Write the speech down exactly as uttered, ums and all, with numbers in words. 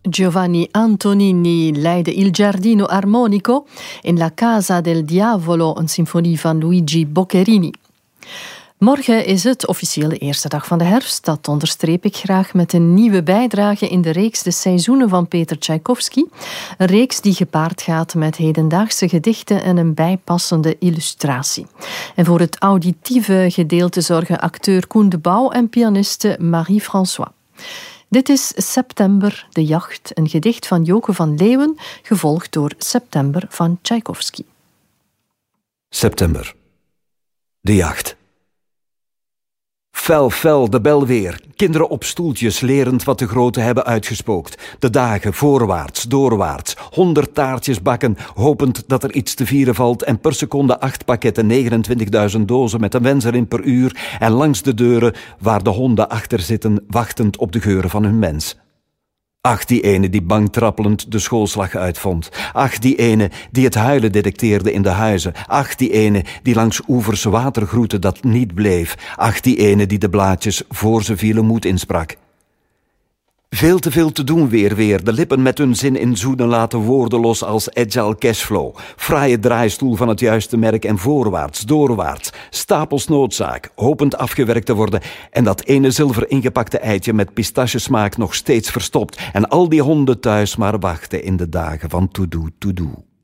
Giovanni Antonini leidde Il Giardino Armonico in La Casa del Diavolo, een symfonie van Luigi Boccherini. Morgen is het officieel de eerste dag van de herfst. Dat onderstreep ik graag met een nieuwe bijdrage in de reeks De Seizoenen van Peter Tchaikovsky. Een reeks die gepaard gaat met hedendaagse gedichten en een bijpassende illustratie. En voor het auditieve gedeelte zorgen acteur Koen de Bouw en pianiste Marie-François. Dit is September, de jacht, een gedicht van Joke van Leeuwen, gevolgd door September van Tchaikovsky. September, de jacht. Fel, fel, de bel weer. Kinderen op stoeltjes, lerend wat de groten hebben uitgespookt. De dagen voorwaarts, doorwaarts. Honderd taartjes bakken, hopend dat er iets te vieren valt. En per seconde acht pakketten, negenentwintigduizend dozen met een wens erin per uur. En langs de deuren waar de honden achter zitten, wachtend op de geuren van hun mens. Ach, die ene die bang trappelend de schoolslag uitvond. Ach, die ene die het huilen detecteerde in de huizen. Ach, die ene die langs oevers water groette dat niet bleef. Ach, die ene die de blaadjes voor ze vielen moed insprak. Veel te veel te doen weer weer, de lippen met hun zin in zoenen laten woorden los als agile cashflow. Fraaie draaistoel van het juiste merk en voorwaarts, doorwaarts. Stapels noodzaak, hopend afgewerkt te worden. En dat ene zilver ingepakte eitje met pistachesmaak nog steeds verstopt. En al die honden thuis maar wachten in de dagen van to-do, to-do.